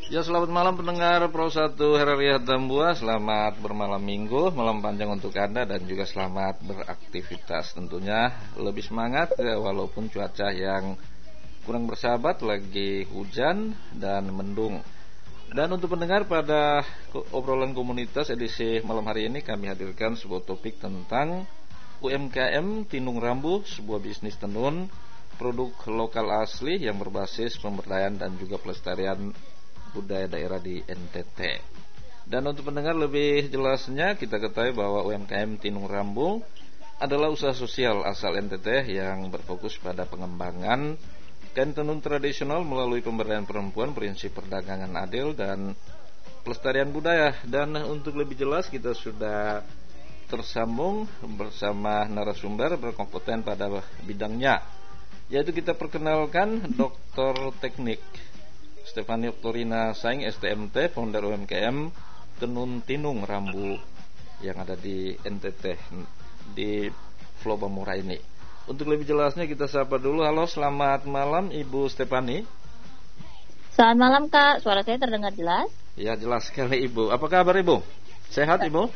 Ya, selamat malam pendengar Pro 1 Heraria Tambua. Selamat bermalam minggu, malam panjang untuk Anda dan juga selamat beraktivitas. Tentunya lebih semangat ya, walaupun cuaca yang kurang bersahabat, lagi hujan dan mendung. Dan untuk pendengar, pada obrolan komunitas edisi malam hari ini kami hadirkan sebuah topik tentang UMKM Tinung Rambu, sebuah bisnis tenun, produk lokal asli yang berbasis pemberdayaan dan juga pelestarian budaya daerah di NTT. Dan untuk pendengar lebih jelasnya, kita ketahui bahwa UMKM Tinung Rambu adalah usaha sosial asal NTT yang berfokus pada pengembangan kain tenun tradisional melalui pemberdayaan perempuan, prinsip perdagangan adil dan pelestarian budaya. Dan untuk lebih jelas, kita sudah tersambung bersama narasumber berkompeten pada bidangnya, yaitu kita perkenalkan Dr. Teknik Stefani Oktorina Saing STMT, founder UMKM Tenun Tinung Rambu yang ada di NTT di Floba Mura ini. Untuk lebih jelasnya kita sapa dulu. Halo, selamat malam Ibu Stefani. Selamat malam Kak, suara saya terdengar jelas? Ya, jelas sekali Ibu. Apa kabar Ibu? Sehat Ibu?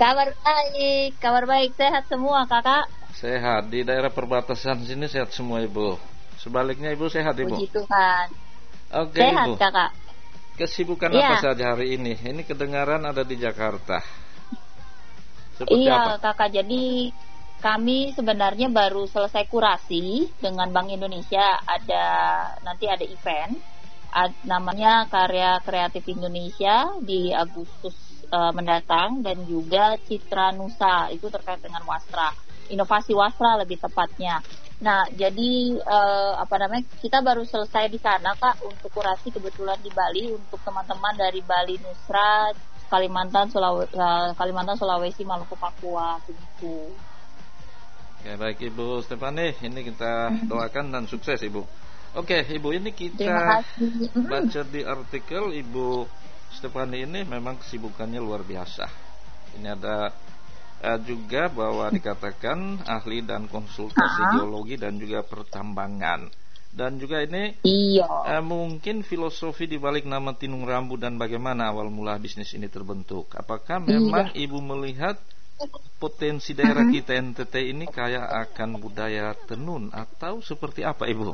Kabar baik, sehat semua Kakak? Sehat, di daerah perbatasan sini sehat semua Ibu. Sebaliknya Ibu sehat Ibu? Puji Tuhan. Oke, sehat Ibu. Kakak. Kesibukan apa saja hari ini? Ini kedengaran ada di Jakarta. Seperti apa? Kakak, jadi kami sebenarnya baru selesai kurasi dengan Bank Indonesia. Nanti ada event namanya Karya Kreatif Indonesia di Agustus mendatang, dan juga Citra Nusa, itu terkait dengan wastra, inovasi wastra lebih tepatnya. Nah, jadi kita baru selesai di sana Kak untuk kurasi, kebetulan di Bali, untuk teman-teman dari Bali, Nusra, Kalimantan, Sulawesi, Maluku, Papua, begitu. Oke, baik Ibu Stefani, ini kita doakan dan sukses Ibu. Oke Ibu, ini kita baca di artikel Ibu Stefani ini memang kesibukannya luar biasa. Ini ada juga bahwa dikatakan ahli dan konsultasi geologi dan juga pertambangan. Dan juga ini mungkin filosofi di balik nama Tinung Rambu dan bagaimana awal mula bisnis ini terbentuk. Apakah memang Ibu melihat potensi daerah kita NTT ini kaya akan budaya tenun atau seperti apa Ibu?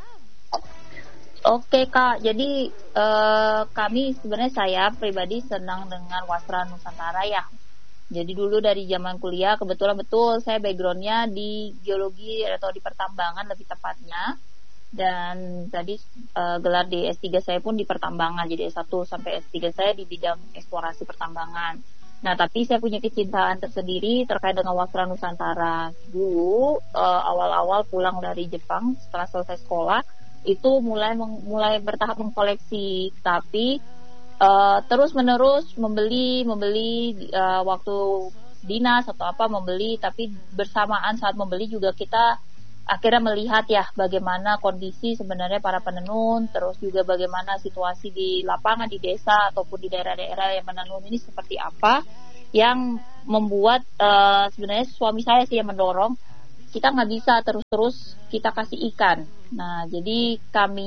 Oke Kak, jadi kami sebenarnya, saya pribadi senang dengan wastra Nusantara ya. Jadi dulu dari zaman kuliah, kebetulan betul saya backgroundnya di geologi atau di pertambangan lebih tepatnya. Dan tadi gelar di S3 saya pun di pertambangan, jadi S1 sampai S3 saya di bidang eksplorasi pertambangan. Nah, tapi saya punya kecintaan tersendiri terkait dengan wastra Nusantara. Dulu awal-awal pulang dari Jepang setelah selesai sekolah, itu mulai bertahap mengkoleksi, tapi terus menerus membeli waktu dinas atau apa membeli, tapi bersamaan saat membeli juga kita akhirnya melihat ya bagaimana kondisi sebenarnya para penenun, terus juga bagaimana situasi di lapangan, di desa ataupun di daerah-daerah yang menenun ini seperti apa, yang membuat sebenarnya suami saya sih yang mendorong, kita nggak bisa terus-terus kita kasih ikan. Nah, jadi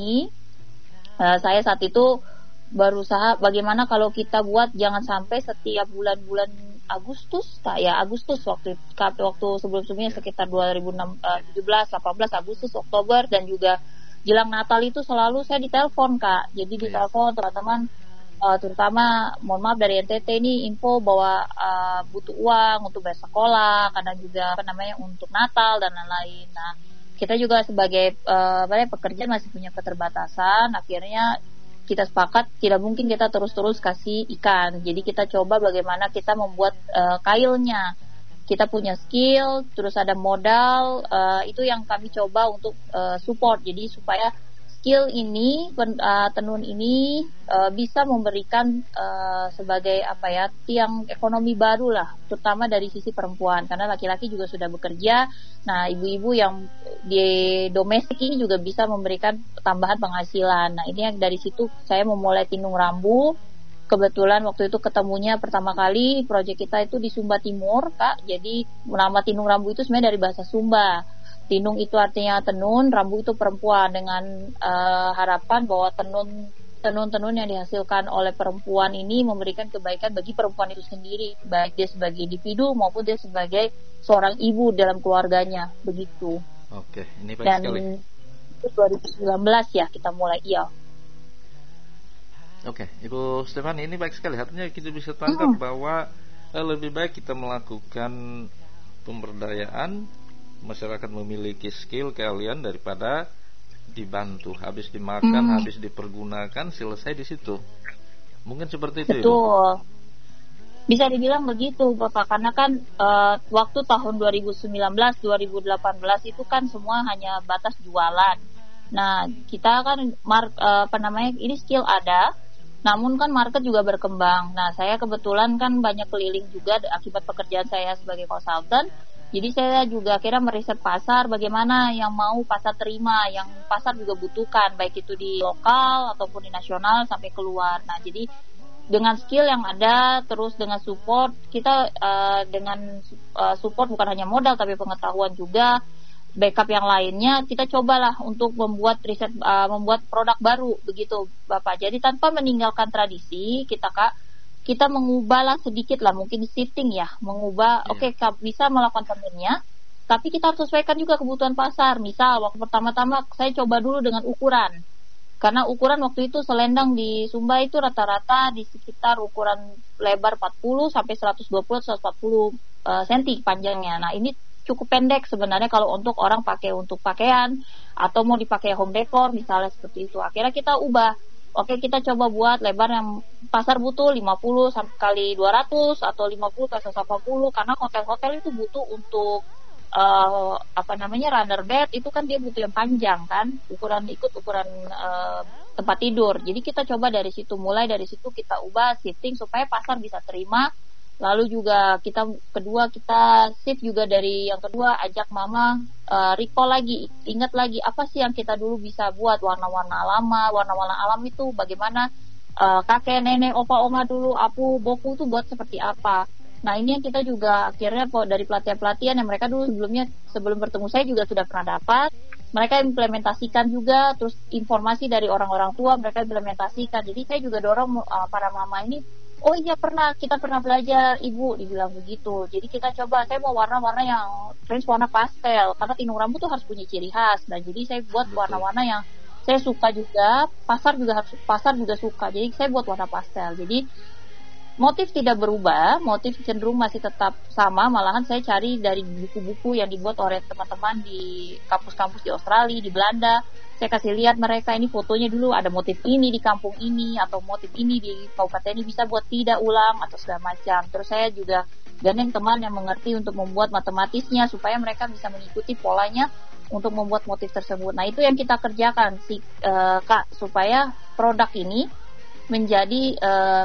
saya saat itu berusaha bagaimana kalau kita buat jangan sampai setiap bulan-bulan Agustus waktu sebelum-sebelumnya sekitar 2017, 18 Agustus, Oktober, dan juga jelang Natal itu selalu saya ditelepon Kak. Jadi ditelepon teman-teman, terutama mohon maaf dari NTT ini info bahwa butuh uang untuk bayar sekolah, kadang juga untuk Natal dan lain-lain. Nah, kita juga sebagai pekerja masih punya keterbatasan. Akhirnya kita sepakat tidak mungkin kita terus-terus kasih ikan. Jadi kita coba bagaimana kita membuat kailnya. Kita punya skill, terus ada modal, itu yang kami coba untuk support. Jadi supaya skill ini, tenun ini bisa memberikan sebagai tiang ekonomi baru lah, terutama dari sisi perempuan, karena laki-laki juga sudah bekerja. Nah, ibu-ibu yang di domestik ini juga bisa memberikan tambahan penghasilan. Nah, ini yang dari situ saya memulai Tinung Rambu. Kebetulan waktu itu ketemunya pertama kali proyek kita itu di Sumba Timur Kak. Jadi nama Tinung Rambu itu sebenarnya dari bahasa Sumba. Tinung itu artinya tenun, rambu itu perempuan, dengan harapan bahwa tenun tenun-tenun yang dihasilkan oleh perempuan ini memberikan kebaikan bagi perempuan itu sendiri, baik dia sebagai individu maupun dia sebagai seorang ibu dalam keluarganya, begitu. Oke, ini baik Dan sekali. itu 2019 ya kita mulai, iya. Oke, Ibu Stefani, ini baik sekali. Artinya kita bisa tangkap bahwa lebih baik kita melakukan pemberdayaan, masyarakat memiliki skill, keahlian daripada dibantu, habis dimakan, habis dipergunakan, selesai di situ. Mungkin seperti itu. Betul. Ibu? Bisa dibilang begitu, Bapak, karena kan waktu tahun 2019-2018 itu kan semua hanya batas jualan. Nah, kita kan ini skill ada, namun kan market juga berkembang. Nah, saya kebetulan kan banyak keliling juga akibat pekerjaan saya sebagai konsultan. Jadi saya juga akhirnya meriset pasar, bagaimana yang mau pasar terima, yang pasar juga butuhkan, baik itu di lokal ataupun di nasional sampai keluar. Nah, jadi dengan skill yang ada, terus dengan support, kita dengan support bukan hanya modal tapi pengetahuan juga, backup yang lainnya, kita cobalah untuk membuat riset, membuat produk baru, begitu Bapak. Jadi tanpa meninggalkan tradisi, kita mengubahlah sedikit lah, mungkin shifting ya, mengubah, oke, bisa melakukan tenunnya, tapi kita harus sesuaikan juga kebutuhan pasar. Misal, waktu pertama-tama saya coba dulu dengan ukuran, karena ukuran waktu itu selendang di Sumba itu rata-rata di sekitar ukuran lebar 40 sampai 120-140 cm panjangnya. Nah, ini cukup pendek sebenarnya kalau untuk orang pakai untuk pakaian atau mau dipakai home decor misalnya seperti itu. Akhirnya kita ubah. Oke, kita coba buat lebar yang pasar butuh 50 kali 200 atau 50 kali 180, karena hotel-hotel itu butuh untuk runner bed itu kan dia butuh yang panjang kan, ukuran tempat tidur. Jadi kita coba dari situ, mulai dari situ kita ubah shifting supaya pasar bisa terima. Lalu juga kita shift juga dari yang kedua, ajak mama recall lagi, ingat lagi apa sih yang kita dulu bisa buat, warna-warna alam itu bagaimana kakek, nenek, opa, oma dulu, apu, boku itu buat seperti apa. Nah, ini yang kita juga akhirnya dari pelatihan-pelatihan yang mereka dulu sebelum bertemu saya juga sudah pernah dapat, mereka implementasikan juga, terus informasi dari orang-orang tua mereka implementasikan. Jadi saya juga dorong para mama ini, oh iya kita pernah belajar Ibu, dibilang begitu. Jadi kita coba, saya mau warna-warna yang range warna pastel, karena tinung rambut tuh harus punya ciri khas. Nah, jadi saya buat warna-warna yang saya suka juga, pasar juga suka. Jadi saya buat warna pastel. Jadi motif tidak berubah, motif cenderung masih tetap sama. Malahan saya cari dari buku-buku yang dibuat oleh teman-teman di kampus-kampus di Australia, di Belanda. Saya kasih lihat mereka, ini fotonya dulu ada motif ini di kampung ini, atau motif ini di kabupaten ini, bisa buat tidak ulang atau segala macam. Terus saya juga gandeng teman yang mengerti untuk membuat matematisnya supaya mereka bisa mengikuti polanya untuk membuat motif tersebut. Nah, itu yang kita kerjakan Kak, supaya produk ini menjadi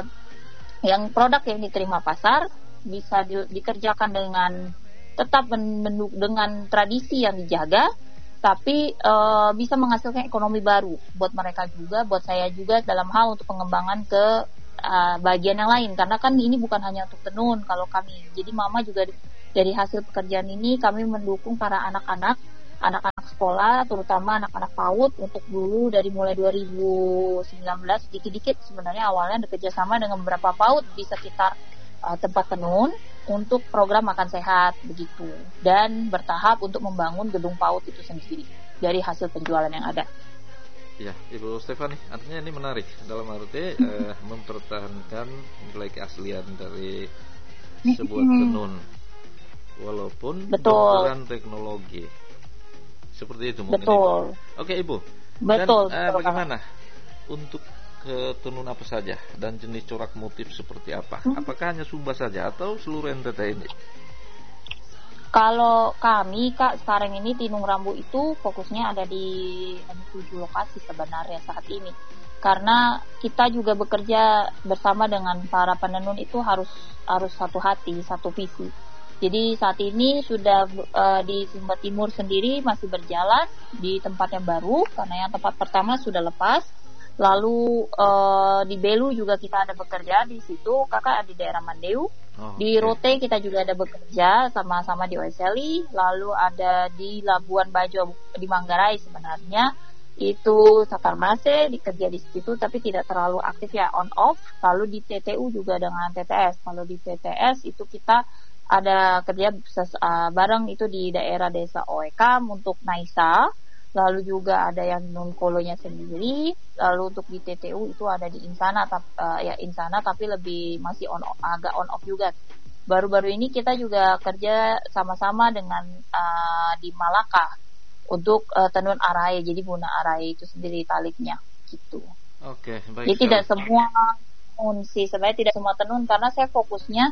yang produk yang diterima pasar, bisa dikerjakan dengan tetap dengan tradisi yang dijaga, tapi bisa menghasilkan ekonomi baru buat mereka juga, buat saya juga, dalam hal untuk pengembangan ke bagian yang lain. Karena kan ini bukan hanya untuk tenun kalau kami. Jadi mama juga dari hasil pekerjaan ini kami mendukung para anak-anak sekolah, terutama anak-anak PAUD, untuk dulu dari mulai 2019 dikit-dikit sebenarnya awalnya bekerja sama dengan beberapa PAUD di sekitar tempat tenun untuk program makan sehat begitu, dan bertahap untuk membangun gedung PAUD itu sendiri dari hasil penjualan yang ada. Ya, Ibu Stefani, artinya ini menarik dalam arti mempertahankan nilai keaslian dari sebuah tenun walaupun benturan teknologi. Seperti itu mungkin. Betul. Ibu. Oke, Ibu. Betul. Dan bagaimana untuk tenun apa saja dan jenis corak motif seperti apa? Apakah hanya Sumba saja atau seluruh NTT ini? Kalau kami Kak sekarang ini tinung rambu itu fokusnya ada di 7 lokasi sebenarnya saat ini. Karena kita juga bekerja bersama dengan para penenun itu harus satu hati, satu visi. Jadi saat ini sudah di Sumba Timur sendiri masih berjalan di tempat yang baru, karena yang tempat pertama sudah lepas. Lalu di Belu juga kita ada bekerja di situ, kakak di daerah Mandeu. Di Rote kita juga ada bekerja sama-sama di OSLI. Lalu ada di Labuan Bajo di Manggarai sebenarnya. itu Saparmase dikerja di situ tapi tidak terlalu aktif ya, on off. Lalu di TTU juga dengan TTS. Kalau di TTS itu kita ada kerja bareng itu di daerah desa Oekam untuk Naisa. Lalu juga ada yang non kolonya sendiri. Lalu untuk di TTU itu ada di Insana, Insana tapi lebih masih agak on off juga. Baru-baru ini kita juga kerja sama-sama dengan di Malaka untuk tenun arai, jadi guna arai itu sendiri taliknya gitu. Oke, baik. Jadi tidak semua tenun sih, sebenarnya tidak semua tenun karena saya fokusnya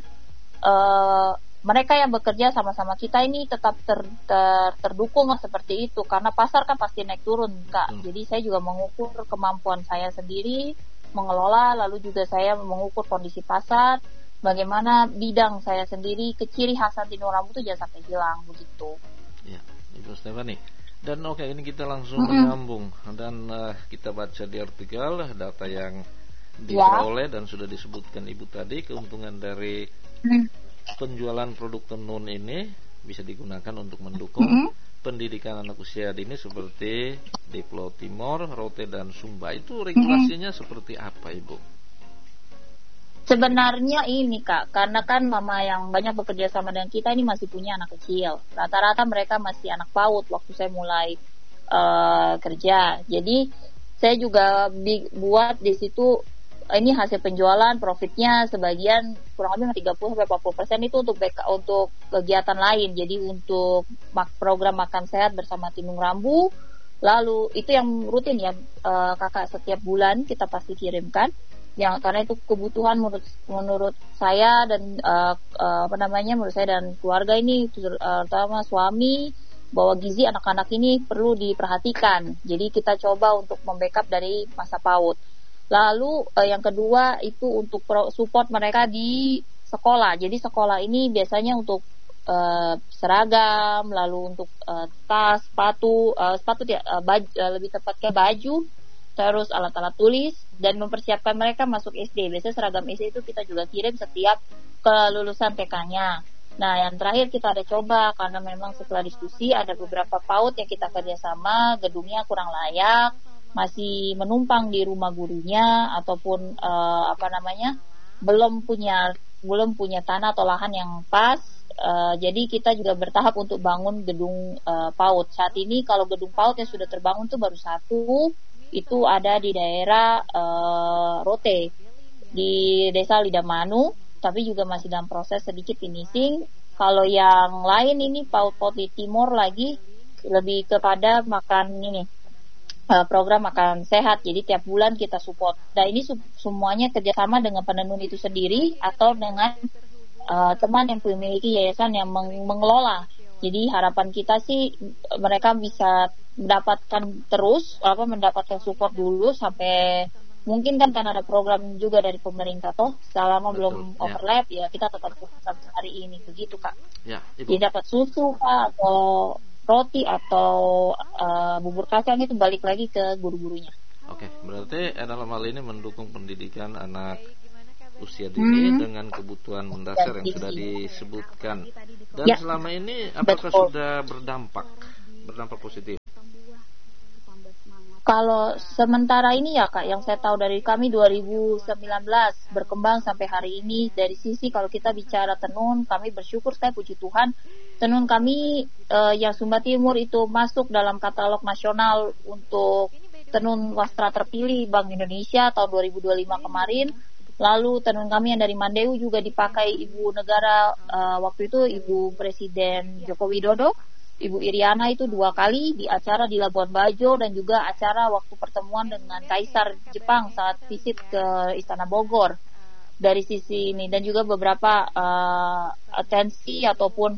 mereka yang bekerja sama-sama kita ini tetap terdukung seperti itu karena pasar kan pasti naik turun Kak. Jadi saya juga mengukur kemampuan saya sendiri mengelola, lalu juga saya mengukur kondisi pasar, bagaimana bidang saya sendiri, ciri khasan tenun rambut itu jangan sampai hilang begitu. Ya, Ibu Stefani. Dan oke, ini kita langsung menyambung dan kita baca di artikel data yang diperoleh dan sudah disebutkan Ibu tadi, keuntungan dari penjualan produk tenun ini bisa digunakan untuk mendukung pendidikan anak usia dini seperti di Pulau Timor, Rote dan Sumba. Itu regulasinya seperti apa, Ibu? Sebenarnya ini Kak, karena kan mama yang banyak bekerja sama dengan kita ini masih punya anak kecil. Rata-rata mereka masih anak PAUD waktu saya mulai kerja. Jadi saya juga buat di situ ini hasil penjualan, profitnya sebagian kurang lebih 30-40% itu untuk kegiatan lain. Jadi untuk program makan sehat bersama Tinung Rambu. Lalu itu yang rutin ya Kakak, setiap bulan kita pasti kirimkan. Karena itu kebutuhan menurut saya dan menurut saya dan keluarga ini, terutama suami, bahwa gizi anak-anak ini perlu diperhatikan. Jadi kita coba untuk membackup dari masa PAUD. Lalu yang kedua itu untuk support mereka di sekolah. Jadi sekolah ini biasanya untuk seragam, lalu untuk tas, sepatu lebih tepatnya baju, terus alat-alat tulis, dan mempersiapkan mereka masuk SD. Biasanya seragam SD itu kita juga kirim setiap kelulusan TK-nya. Nah, yang terakhir kita ada coba, karena memang setelah diskusi ada beberapa PAUD yang kita kerjasama, gedungnya kurang layak, masih menumpang di rumah gurunya, ataupun belum punya tanah atau lahan yang pas. Jadi kita juga bertahap untuk bangun gedung PAUD. Saat ini kalau gedung PAUD yang sudah terbangun itu baru satu, itu ada di daerah Rote di desa Lidamanu, tapi juga masih dalam proses sedikit finishing. Kalau yang lain ini PAUD di Timor lagi lebih kepada program makan sehat, jadi tiap bulan kita support. Nah ini semuanya kerjasama dengan penenun itu sendiri atau dengan teman yang memiliki yayasan yang mengelola. Jadi harapan kita sih mereka bisa mendapatkan support dulu sampai mungkin kan ada program juga dari pemerintah selama belum overlap ya kita tetap sampai hari ini begitu Kak. Ya, Ibu. Jadi dapat susu Kak, atau roti atau bubur kacang itu balik lagi ke guru-gurunya. Oke, berarti dalam hal ini mendukung pendidikan anak usia dini dengan kebutuhan mendasar yang sudah disebutkan. Dan selama ini apakah sudah berdampak positif? Kalau sementara ini ya Kak, yang saya tahu dari kami 2019 berkembang sampai hari ini. Dari sisi kalau kita bicara tenun, kami bersyukur saya puji Tuhan, tenun kami yang Sumba Timur itu masuk dalam katalog nasional untuk tenun wastra terpilih Bank Indonesia tahun 2025 kemarin. Lalu tenun kami yang dari Mandeu juga dipakai Ibu Negara waktu itu Ibu Presiden Joko Widodo, Ibu Iriana itu 2 kali di acara di Labuan Bajo dan juga acara waktu pertemuan dengan Kaisar Jepang saat visit ke Istana Bogor. Dari sisi ini dan juga beberapa atensi ataupun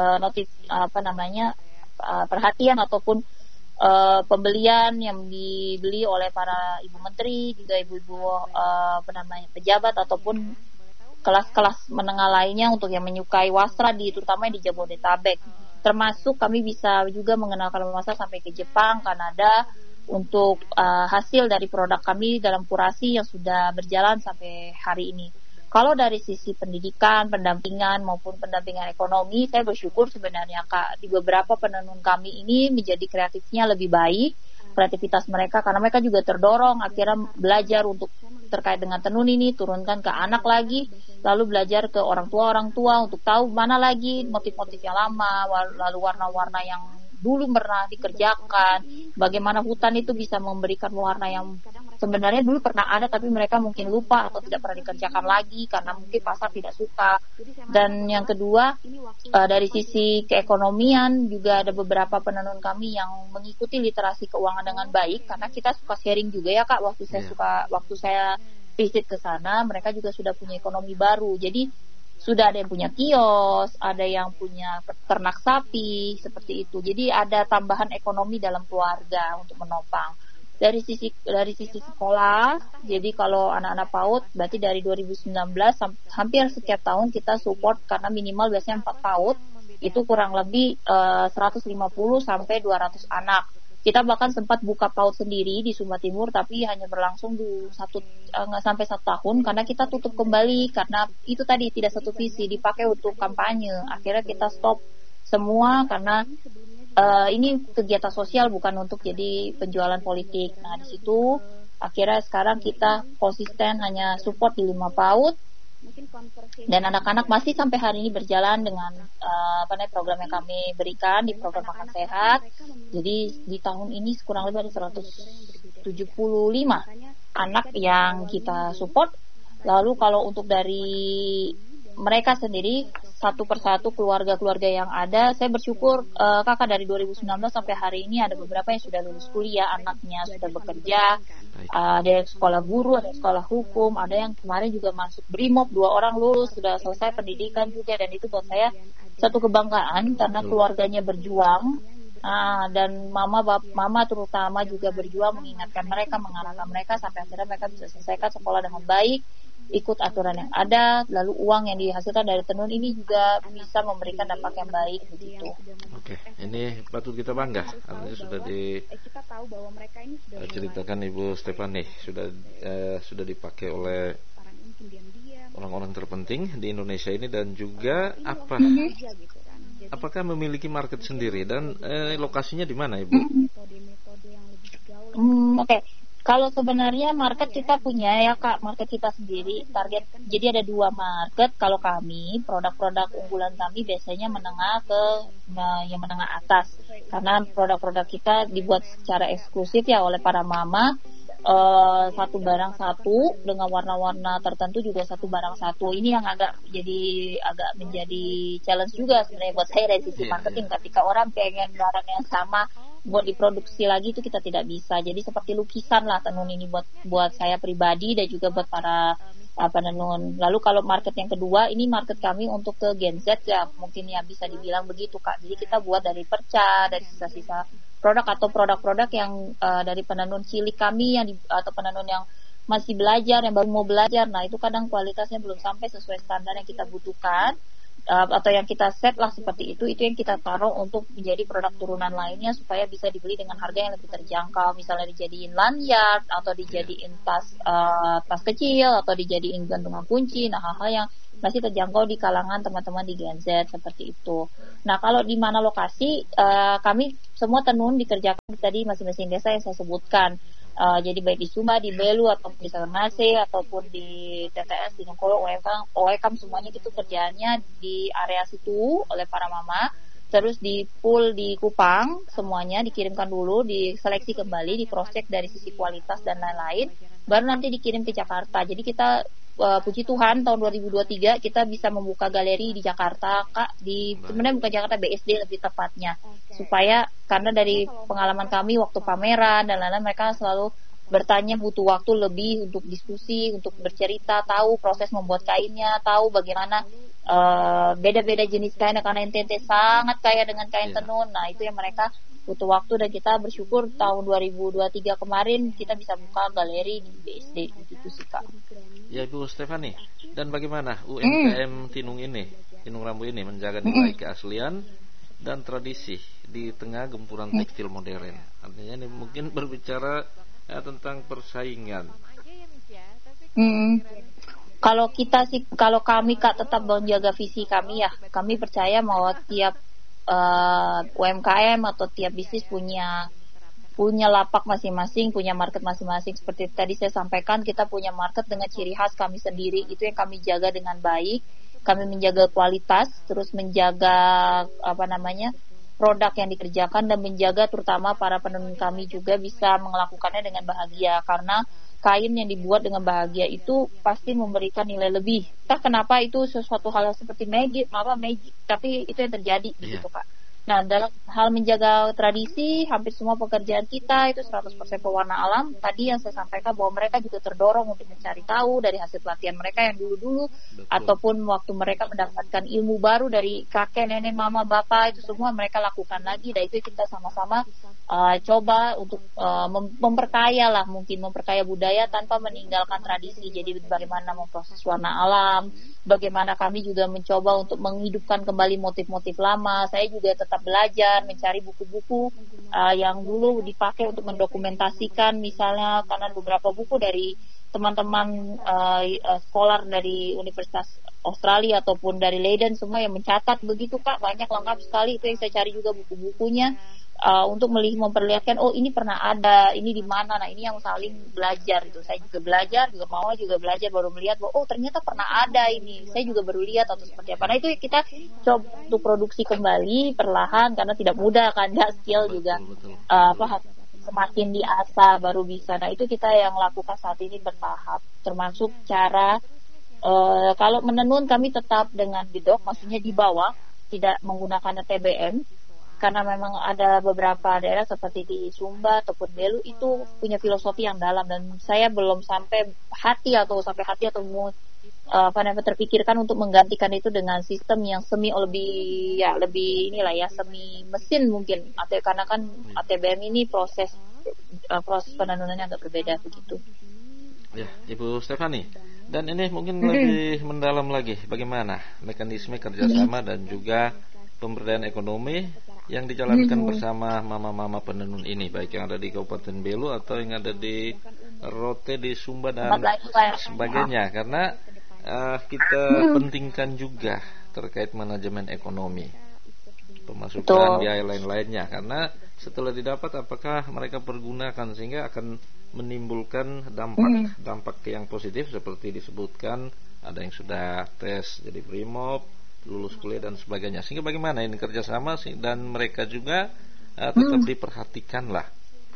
perhatian ataupun pembelian yang dibeli oleh para ibu menteri, juga ibu-ibu pejabat ataupun kelas-kelas menengah lainnya untuk yang menyukai wastra terutama di Jabodetabek. Termasuk kami bisa juga mengenalkan wastra sampai ke Jepang, Kanada untuk hasil dari produk kami dalam kurasi yang sudah berjalan sampai hari ini. Kalau dari sisi pendidikan, pendampingan maupun pendampingan ekonomi, saya bersyukur sebenarnya Kak, di beberapa penenun kami ini menjadi kreatifnya lebih baik kreativitas mereka, karena mereka juga terdorong akhirnya belajar untuk terkait dengan tenun ini, turunkan ke anak lagi, lalu belajar ke orang tua untuk tahu mana lagi motif-motif yang lama, lalu warna-warna yang dulu pernah dikerjakan, bagaimana hutan itu bisa memberikan warna yang sebenarnya dulu pernah ada tapi mereka mungkin lupa atau tidak pernah dikerjakan lagi karena mungkin pasar tidak suka. Dan yang kedua, dari sisi keekonomian juga ada beberapa penenun kami yang mengikuti literasi keuangan dengan baik, karena kita suka sharing juga ya Kak, waktu saya visit ke sana, mereka juga sudah punya ekonomi baru. Jadi sudah ada yang punya kios, ada yang punya ternak sapi, seperti itu. Jadi ada tambahan ekonomi dalam keluarga untuk menopang. Dari sisi sekolah, jadi kalau anak-anak PAUD, berarti dari 2019 hampir setiap tahun kita support, karena minimal biasanya 4 PAUD, itu kurang lebih 150 sampai 200 anak. Kita bahkan sempat buka PAUD sendiri di Sumba Timur, tapi hanya berlangsung nggak sampai 1 tahun, karena kita tutup kembali karena itu tadi tidak satu visi, dipakai untuk kampanye. Akhirnya kita stop semua karena ini kegiatan sosial, bukan untuk jadi penjualan politik. Nah di situ akhirnya sekarang kita konsisten hanya support di 5 PAUD. Dan anak-anak masih sampai hari ini berjalan dengan program yang kami berikan di program makan sehat. Jadi di tahun ini kurang lebih ada 175 anak yang kita support. Lalu kalau untuk dari mereka sendiri, satu persatu keluarga-keluarga yang ada, saya bersyukur Kakak, dari 2019 sampai hari ini ada beberapa yang sudah lulus kuliah, anaknya sudah bekerja, ada yang sekolah guru, ada yang sekolah hukum, ada yang kemarin juga masuk BRIMOB, 2 orang lulus, sudah selesai pendidikan juga. Dan itu buat saya satu kebanggaan karena keluarganya berjuang, dan mama terutama juga berjuang mengingatkan mereka, mengarahkan mereka sampai akhirnya mereka bisa selesaikan sekolah dengan baik, ikut aturan yang ada, lalu uang yang dihasilkan dari tenun ini juga bisa memberikan dampak yang baik begitu. Oke, ini patut kita bangga. Artinya sudah diceritakan Ibu Stefani, sudah dipakai oleh orang-orang terpenting di Indonesia ini, dan juga apakah memiliki market sendiri, dan lokasinya di mana Ibu? Oke. Kalau sebenarnya market kita punya ya Kak, market kita sendiri, target. Jadi ada 2 market. Kalau kami, produk-produk unggulan kami biasanya yang menengah atas. Karena produk-produk kita dibuat secara eksklusif ya oleh para mama. Satu barang satu dengan warna-warna tertentu juga satu barang satu. Ini yang agak menjadi challenge juga sebenarnya buat saya dari sisi marketing. Ketika orang pengen barang yang sama buat diproduksi lagi, itu kita tidak bisa. Jadi seperti lukisan lah tenun ini buat saya pribadi dan juga buat para penenun. Lalu kalau market yang kedua, ini market kami untuk ke Gen Z ya, mungkin ya bisa dibilang begitu Kak. Jadi kita buat dari perca, dari sisa-sisa produk atau produk-produk yang dari penenun cilik kami atau penenun yang masih belajar, yang baru mau belajar. Nah itu kadang kualitasnya belum sampai sesuai standar yang kita butuhkan, atau yang kita set lah seperti itu yang kita taruh untuk menjadi produk turunan lainnya supaya bisa dibeli dengan harga yang lebih terjangkau. Misalnya dijadiin lanyard atau dijadiin tas kecil atau dijadiin gantungan kunci. Nah hal-hal yang masih terjangkau di kalangan teman-teman di Gen Z seperti itu. Nah kalau di mana lokasi, kami semua tenun dikerjakan tadi masing-masing desa yang saya sebutkan. Jadi baik di Sumba, di Belu, ataupun di Sanganase, ataupun di TTS, di Nongkolo, OEKAM, semuanya itu kerjaannya di area situ oleh para mama. Terus di pool di Kupang, semuanya dikirimkan dulu, diseleksi kembali, di cross check dari sisi kualitas dan lain-lain, baru nanti dikirim ke Jakarta. Jadi kita puji Tuhan tahun 2023 kita bisa membuka galeri di Jakarta Kak, sebenarnya bukan Jakarta, BSD lebih tepatnya, supaya karena dari pengalaman kami waktu pameran dan lain-lain, mereka selalu bertanya butuh waktu lebih untuk diskusi, untuk bercerita, tahu proses membuat kainnya, tahu bagaimana beda-beda jenis kain, karena NTT sangat kaya dengan kain tenun. Nah itu yang mereka butuh waktu, dan kita bersyukur tahun 2023 kemarin kita bisa buka galeri di BSD gitu sih Kak. Ya Ibu Stefani, dan bagaimana UMKM Tinung Rambu ini menjaga nilai keaslian dan tradisi di tengah gempuran tekstil modern? Artinya ini mungkin berbicara tentang persaingan. Kalau kami Kak tetap menjaga visi kami ya. Kami percaya bahwa tiap UMKM atau tiap bisnis punya punya lapak masing-masing, punya market masing-masing. Seperti tadi saya sampaikan, kita punya market dengan ciri khas kami sendiri, itu yang kami jaga dengan baik. Kami menjaga kualitas, terus menjaga produk yang dikerjakan, dan menjaga terutama para penenun kami juga bisa melakukannya dengan bahagia, karena kain yang dibuat dengan bahagia itu pasti memberikan nilai lebih. Entah kenapa itu sesuatu hal seperti magic, tapi itu yang terjadi gitu Kak. Nah, dalam hal menjaga tradisi, hampir semua pekerjaan kita itu 100% pewarna alam. Tadi yang saya sampaikan bahwa mereka juga terdorong untuk mencari tahu dari hasil pelatihan mereka yang dulu-dulu, ataupun waktu mereka mendapatkan ilmu baru dari kakek, nenek, mama, bapak, itu semua mereka lakukan lagi. Dan itu kita sama-sama coba untuk memperkaya budaya tanpa meninggalkan tradisi. Jadi bagaimana memproses warna alam, bagaimana kami juga mencoba untuk menghidupkan kembali motif-motif lama. Saya juga tetap belajar, mencari buku-buku yang dulu dipakai untuk mendokumentasikan, misalnya karena beberapa buku dari teman-teman scholar dari Universitas Australia ataupun dari Leiden semua yang mencatat begitu Kak, banyak lengkap sekali. Itu yang saya cari juga buku-bukunya untuk memperlihatkan ini pernah ada, ini di mana. Nah, ini yang saling belajar itu. Saya juga belajar, juga mau juga belajar, baru melihat bahwa ternyata pernah ada ini. Saya juga baru lihat atau seperti apa. Nah, itu kita coba untuk produksi kembali perlahan, karena tidak mudah kan, skill juga semakin diasah baru bisa. Nah, itu kita yang lakukan saat ini bertahap, termasuk cara kalau menenun kami tetap dengan bidok, maksudnya di bawah, tidak menggunakan TBM. Karena memang ada beberapa daerah seperti di Sumba ataupun Belu itu punya filosofi yang dalam, dan saya belum sampai hati atau mau terpikirkan untuk menggantikan itu dengan sistem yang semi mesin mungkin, atau karena kan ATBM ini proses penenunannya agak berbeda begitu. Ya, Ibu Stefani. Dan ini mungkin lebih mendalam lagi bagaimana mekanisme kerjasama dan juga pemberdayaan ekonomi yang dijalankan bersama mama-mama penenun ini, baik yang ada di Kabupaten Belu atau yang ada di Rote, di Sumba dan sebagainya. Karena kita pentingkan juga terkait manajemen ekonomi, pemasukan biaya lain-lainnya. Karena setelah didapat, apakah mereka pergunakan sehingga akan menimbulkan dampak yang positif seperti disebutkan, ada yang sudah tes jadi Brimob, lulus kuliah dan sebagainya. Sehingga bagaimana ini kerjasama dan mereka juga tetap diperhatikan lah.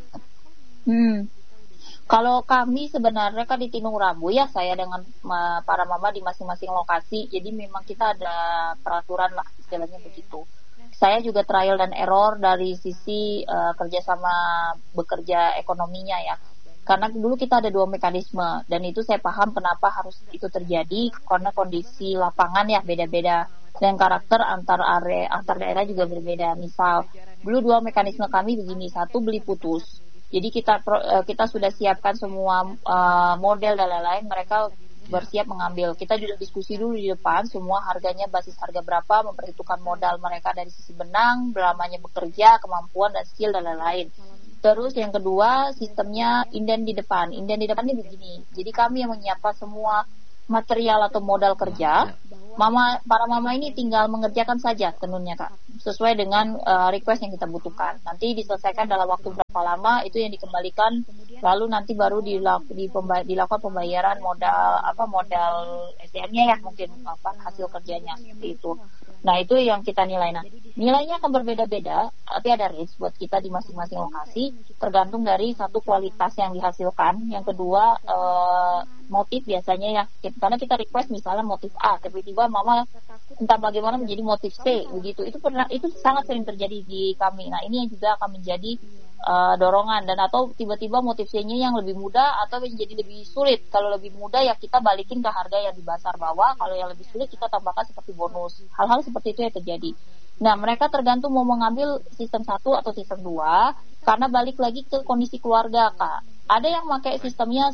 Kalau kami sebenarnya kan di Tinung Rambu ya, saya dengan para mama di masing-masing lokasi. Jadi memang kita ada peraturan lah, istilahnya begitu. Saya juga trial dan error dari sisi kerjasama bekerja ekonominya ya. Karena dulu kita ada 2 mekanisme, dan itu saya paham kenapa harus itu terjadi, karena kondisi lapangan ya beda-beda, dan karakter antar daerah juga berbeda. Misal dulu 2 mekanisme kami begini, 1 beli putus. Jadi kita sudah siapkan semua model dan lain-lain, mereka bersiap mengambil. Kita juga diskusi dulu di depan, semua harganya basis harga berapa, memperhitungkan modal mereka dari sisi benang, lamanya bekerja, kemampuan dan skill dan lain-lain. Terus yang kedua, sistemnya inden di depan. Inden di depan ini begini. Jadi kami yang menyiapkan semua material atau modal kerja. Para mama ini tinggal mengerjakan saja tenunnya Kak, sesuai dengan request yang kita butuhkan. Nanti diselesaikan dalam waktu berapa lama, itu yang dikembalikan. Lalu nanti baru dilakukan pembayaran modal SDM-nya ya, mungkin hasil kerjanya seperti itu. Nah, itu yang kita nilai. Nah, nilainya akan berbeda-beda, tapi ada range buat kita di masing-masing lokasi, tergantung dari satu kualitas yang dihasilkan. Yang kedua, motif biasanya ya, karena kita request misalnya motif A, tiba-tiba mama entah bagaimana menjadi motif C, begitu. Itu sangat sering terjadi di kami. Nah, ini yang juga akan menjadi dorongan, dan atau tiba-tiba motif C-nya yang lebih mudah atau menjadi lebih sulit. Kalau lebih mudah ya kita balikin ke harga yang di pasar bawah, kalau yang lebih sulit kita tambahkan seperti bonus. Hal-hal seperti itu yang terjadi. Nah, mereka tergantung mau mengambil sistem 1 atau sistem 2, karena balik lagi ke kondisi keluarga Kak. Ada yang pakai sistem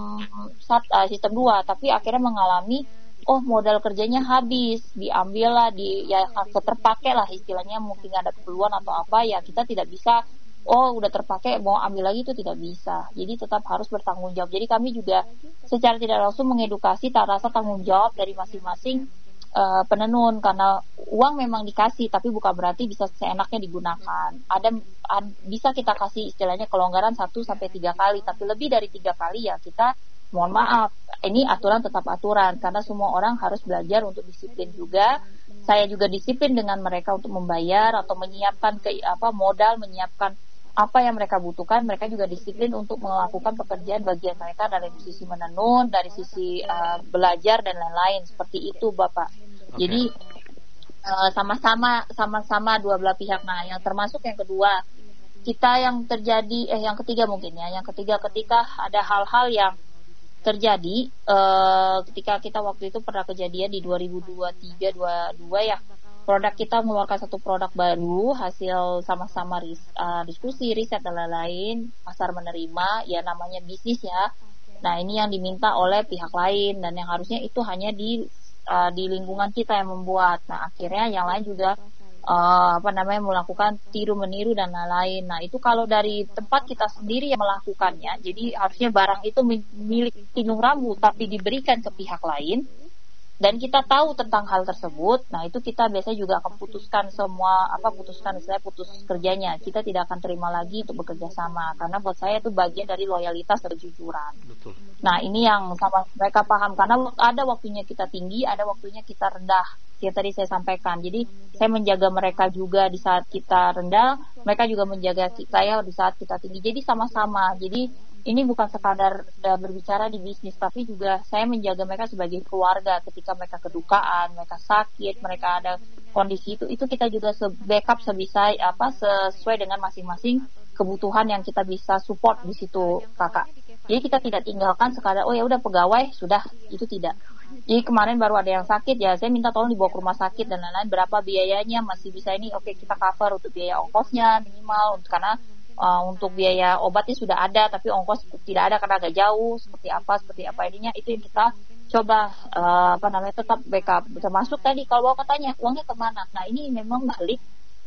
2, tapi akhirnya mengalami modal kerjanya habis, diambil lah, terpakai lah istilahnya, mungkin ada keperluan atau apa ya, kita tidak bisa udah terpakai mau ambil lagi, itu tidak bisa. Jadi tetap harus bertanggung jawab. Jadi kami juga secara tidak langsung mengedukasi rasa tanggung jawab dari masing-masing penenun, karena uang memang dikasih tapi bukan berarti bisa seenaknya digunakan. Bisa kita kasih istilahnya kelonggaran 1-3 kali, tapi lebih dari 3 kali ya kita mohon maaf, ini aturan tetap aturan, karena semua orang harus belajar untuk disiplin juga. Saya juga disiplin dengan mereka untuk membayar atau menyiapkan modal, menyiapkan apa yang mereka butuhkan. Mereka juga disiplin untuk melakukan pekerjaan bagian mereka dari sisi menenun, dari sisi belajar dan lain-lain, seperti itu Bapak. Okay. Jadi sama-sama dua belah pihak. Nah, yang termasuk yang kedua, kita yang terjadi yang ketiga mungkin ya. Yang ketiga, ketika ada hal-hal yang terjadi ketika kita waktu itu pernah kejadian di 2023-22 ya, produk kita mengeluarkan satu produk baru hasil sama-sama diskusi, riset dan lain-lain, pasar menerima, ya namanya bisnis ya. Nah, ini yang diminta oleh pihak lain dan yang harusnya itu hanya di lingkungan kita yang membuat. Nah, akhirnya yang lain juga melakukan tiru meniru dan lain-lain. Nah, itu kalau dari tempat kita sendiri yang melakukannya, jadi harusnya barang itu milik Tinung Rambu tapi diberikan ke pihak lain dan kita tahu tentang hal tersebut. Nah, itu kita biasanya juga akan putus kerjanya. Kita tidak akan terima lagi untuk bekerja sama, karena buat saya itu bagian dari loyalitas dan kejujuran. Betul. Nah, ini yang sama mereka paham, karena ada waktunya kita tinggi, ada waktunya kita rendah. Yang tadi saya sampaikan. Jadi saya menjaga mereka juga di saat kita rendah, mereka juga menjaga saya di saat kita tinggi. Jadi sama-sama. Jadi ini bukan sekadar berbicara di bisnis, tapi juga saya menjaga mereka sebagai keluarga. Ketika mereka kedukaan, mereka sakit, mereka ada kondisi itu kita juga backup sesuai dengan masing-masing kebutuhan yang kita bisa support di situ, Kakak. Jadi kita tidak tinggalkan sekadar ya udah pegawai sudah, itu tidak. Jadi kemarin baru ada yang sakit ya, saya minta tolong dibawa ke rumah sakit dan lain-lain, berapa biayanya masih bisa ini, oke kita cover untuk biaya ongkosnya minimal, karena untuk biaya obatnya sudah ada tapi ongkos tidak ada karena agak jauh, seperti apa ininya, itu yang kita coba tetap backup. Termasuk tadi kalau katanya uangnya kemana, nah ini memang balik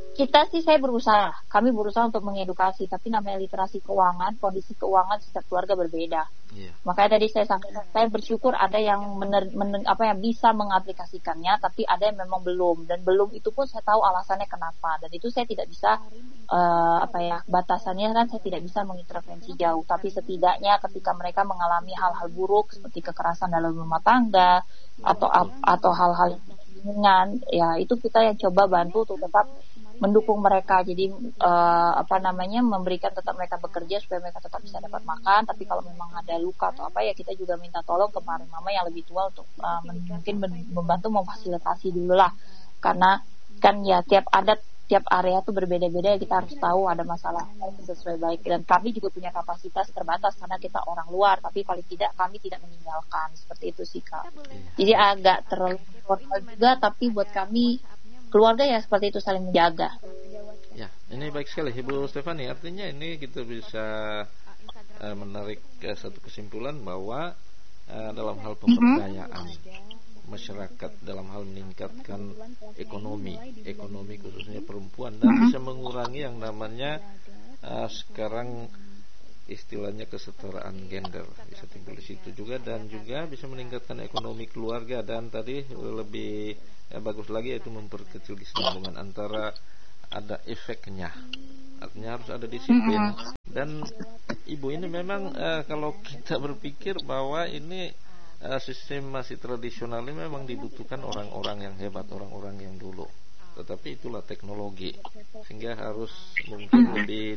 kami berusaha untuk mengedukasi, tapi namanya literasi keuangan, kondisi keuangan setiap keluarga berbeda. Yeah. Makanya tadi saya sampaikan, saya bersyukur ada yang bisa mengaplikasikannya, tapi ada yang memang belum, dan belum itu pun saya tahu alasannya kenapa, dan itu saya tidak bisa batasannya kan saya tidak bisa mengintervensi jauh, tapi setidaknya ketika mereka mengalami hal-hal buruk seperti kekerasan dalam rumah tangga atau hal-hal ringan, ya itu kita yang coba bantu untuk tetap mendukung mereka. Jadi memberikan tetap mereka bekerja supaya mereka tetap bisa dapat makan. Tapi kalau memang ada luka atau ya kita juga minta tolong ke mama yang lebih tua untuk mungkin membantu memfasilitasi dulu lah. Karena kan ya tiap area itu berbeda-beda, kita harus tahu ada masalah sesuai baik. Dan kami juga punya kapasitas terbatas karena kita orang luar, tapi paling tidak kami tidak meninggalkan. Seperti itu sih Kak. Jadi agak terlalu formal juga, tapi buat kami keluarga ya seperti itu, saling menjaga. Ya, ini baik sekali Ibu Stefani. Artinya ini kita bisa menarik satu kesimpulan bahwa dalam hal pemberdayaan masyarakat, dalam hal meningkatkan ekonomi khususnya perempuan, dan bisa mengurangi yang namanya sekarang istilahnya kesetaraan gender, bisa tinggal di situ juga, dan juga bisa meningkatkan ekonomi keluarga. Dan tadi lebih bagus lagi yaitu memperkecil kesinambungan antara, ada efeknya, artinya harus ada disiplin. Dan Ibu ini memang kalau kita berpikir bahwa ini sistem masih tradisional ini memang dibutuhkan orang-orang yang hebat, orang-orang yang dulu, tetapi itulah teknologi sehingga harus mungkin lebih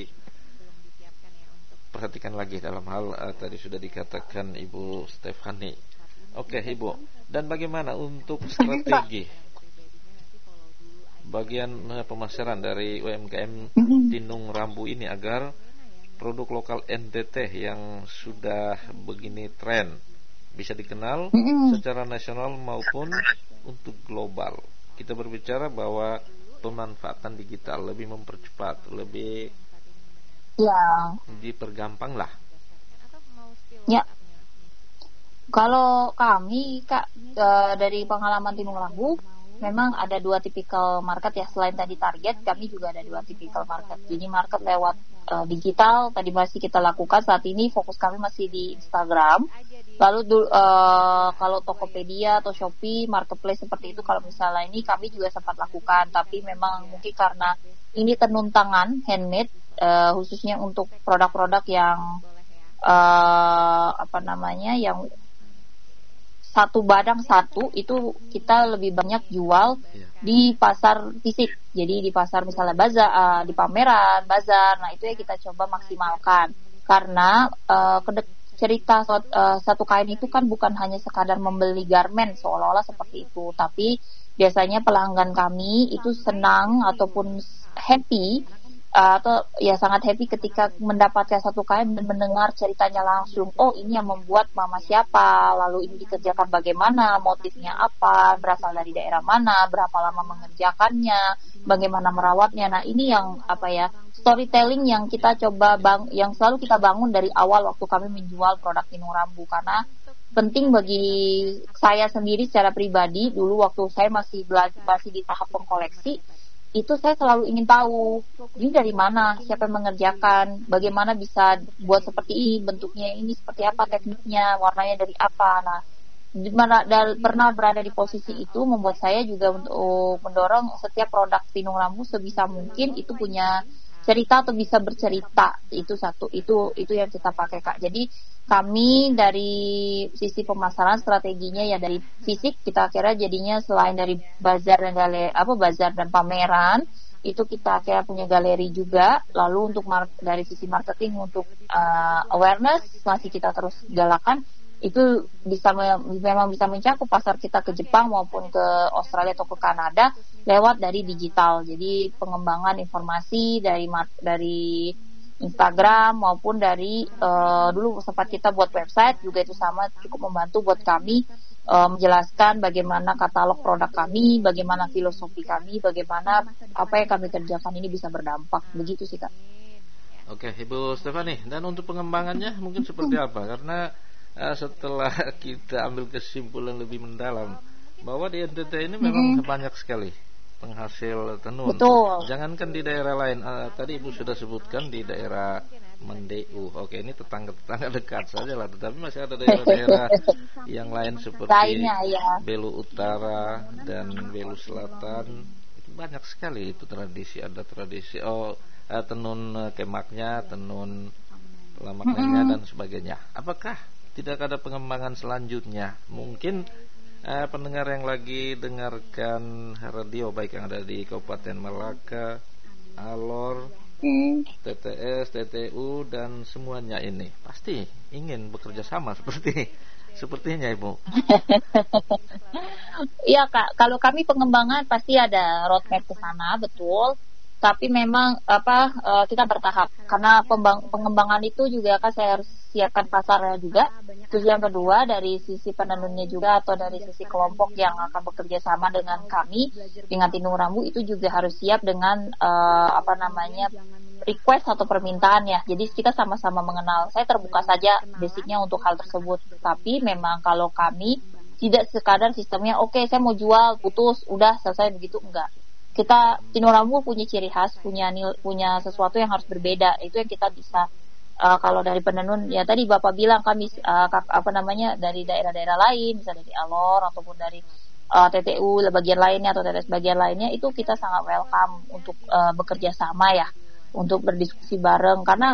diperhatikan lagi dalam hal tadi sudah dikatakan Ibu Stefani. Oke Ibu, dan bagaimana untuk strategi bagian pemasaran dari UMKM Tinung Rambu ini agar produk lokal NTT yang sudah begini tren bisa dikenal secara nasional maupun untuk global? Kita berbicara bahwa pemanfaatan digital lebih mempercepat, lebih dipergampang lah. Ya. Kalau kami Kak dari pengalaman Tinung Rambu, memang ada 2 tipikal market ya. Selain tadi target, kami juga ada 2 tipikal market. Jadi market lewat digital tadi masih kita lakukan. Saat ini fokus kami masih di Instagram. Lalu kalau Tokopedia atau Shopee, marketplace seperti itu, kalau misalnya ini kami juga sempat lakukan, tapi memang mungkin karena ini tenun tangan handmade, khususnya untuk produk-produk yang yang satu badang satu, itu kita lebih banyak jual di pasar fisik. Jadi di pasar misalnya bazar, di pameran, bazar. Nah itu ya kita coba maksimalkan. Karena cerita satu kain itu kan bukan hanya sekadar membeli garmen seolah-olah seperti itu. Tapi biasanya pelanggan kami itu senang ataupun happy, atau ya sangat happy ketika mendapatkan satu kain dan mendengar ceritanya langsung. Oh, ini yang membuat mama siapa, lalu ini dikerjakan bagaimana, motifnya apa, berasal dari daerah mana, berapa lama mengerjakannya, bagaimana merawatnya. Nah ini yang storytelling yang kita coba yang selalu kita bangun dari awal waktu kami menjual produk Tinung Rambu. Karena penting bagi saya sendiri secara pribadi, dulu waktu saya masih di tahap pengkoleksi, itu saya selalu ingin tahu ini dari mana, siapa yang mengerjakan, bagaimana bisa buat seperti ini, bentuknya ini seperti apa, tekniknya, warnanya dari apa. Nah, pernah berada di posisi itu membuat saya juga untuk mendorong setiap produk Tinung Rambu sebisa mungkin itu punya cerita atau bisa bercerita. Itu satu, itu yang kita pakai, Kak. Jadi kami dari sisi pemasaran strateginya ya dari fisik, kita kira jadinya selain dari bazar dan pameran, itu kita kira punya galeri juga. Lalu untuk dari sisi marketing untuk awareness masih kita terus galakan. Itu memang bisa mencakup pasar kita ke Jepang maupun ke Australia atau ke Kanada lewat dari digital. Jadi pengembangan informasi dari Instagram maupun dari dulu sempat kita buat website juga, itu sama cukup membantu buat kami menjelaskan bagaimana katalog produk kami, bagaimana filosofi kami, bagaimana apa yang kami kerjakan ini bisa berdampak. Begitu sih, Kak. Oke, Ibu Stefani, dan untuk pengembangannya mungkin seperti apa? Karena setelah kita ambil kesimpulan lebih mendalam bahwa di NTT ini memang banyak sekali penghasil tenun. Betul. Jangankan di daerah lain, tadi Ibu sudah sebutkan di daerah Mendeu. Oke, ini tetangga dekat saja lah, tetapi masih ada daerah-daerah yang lain seperti Belu Utara dan Belu Selatan. Itu banyak sekali itu tradisi, ada tradisi tenun kemaknya, tenun lamaknya dan sebagainya. Apakah tidak ada pengembangan selanjutnya? Mungkin pendengar yang lagi dengarkan radio, baik yang ada di Kabupaten Malaka, Alor, TTS, TTU dan semuanya ini pasti ingin bekerja sama sepertinya, Ibu. Iya, Kak. Kalau kami pengembangan pasti ada roadmap ke sana, betul. Tapi memang kita bertahap, karena pengembangan itu juga kan saya harus siapkan pasarnya juga. Terus yang kedua dari sisi penenunnya juga, atau dari sisi kelompok yang akan bekerja sama dengan kami dengan Tinung Rambu, itu juga harus siap dengan request atau permintaan ya. Jadi kita sama-sama mengenal. Saya terbuka saja basicnya untuk hal tersebut. Tapi memang kalau kami tidak sekadar sistemnya oke, saya mau jual, putus, udah selesai begitu, enggak. Kita Tinung Rambu punya ciri khas, punya sesuatu yang harus berbeda. Itu yang kita bisa kalau dari penenun ya tadi Bapak bilang kami dari daerah-daerah lain, bisa dari Alor ataupun dari TTU bagian lainnya atau TTS bagian lainnya, itu kita sangat welcome untuk bekerja sama ya, untuk berdiskusi bareng. Karena